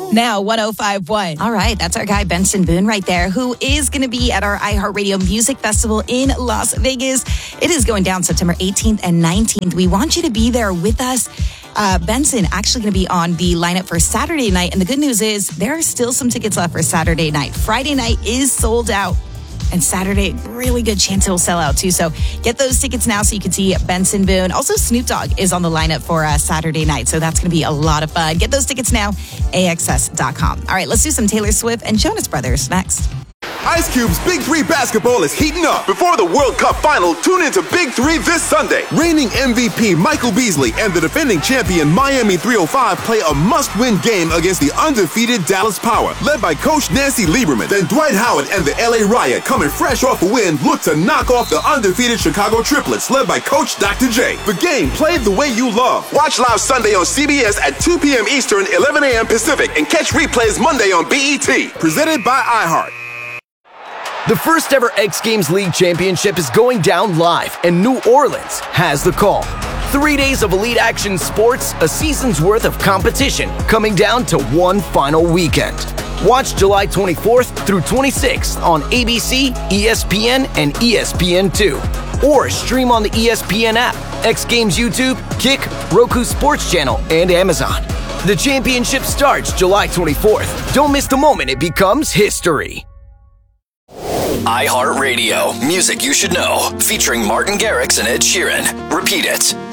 Now 105.1. All right, that's our guy Benson Boone right there, who is going to be at our iHeartRadio Music Festival in Las Vegas. It is going down September 18th and 19th. We want you to be there with us. Benson actually going to be on the lineup for Saturday night. And the good news is there are still some tickets left for Saturday night. Friday night is sold out. And Saturday, really good chance it will sell out too. So get those tickets now so you can see Benson Boone. Also, Snoop Dogg is on the lineup for Saturday night. So that's going to be a lot of fun. Get those tickets now, AXS.com. All right, let's do some Taylor Swift and Jonas Brothers next. Ice Cube's Big 3 basketball is heating up. Before the World Cup final, tune into Big 3 this Sunday. Reigning MVP Michael Beasley and the defending champion Miami 305 play a must-win game against the undefeated Dallas Power, led by Coach Nancy Lieberman. Then Dwight Howard and the LA Riot, coming fresh off a win, look to knock off the undefeated Chicago Triplets, led by Coach Dr. J. The game played the way you love. Watch live Sunday on CBS at 2 p.m. Eastern, 11 a.m. Pacific, and catch replays Monday on BET. Presented by iHeart. The first ever X Games League Championship is going down live, and New Orleans has the call. 3 days of elite action sports, a season's worth of competition, coming down to one final weekend. Watch July 24th through 26th on ABC, ESPN, and ESPN2. Or stream on the ESPN app, X Games YouTube, Kick, Roku Sports Channel, and Amazon. The championship starts July 24th. Don't miss the moment it becomes history. iHeartRadio, music you should know, featuring Martin Garrix and Ed Sheeran. Repeat it.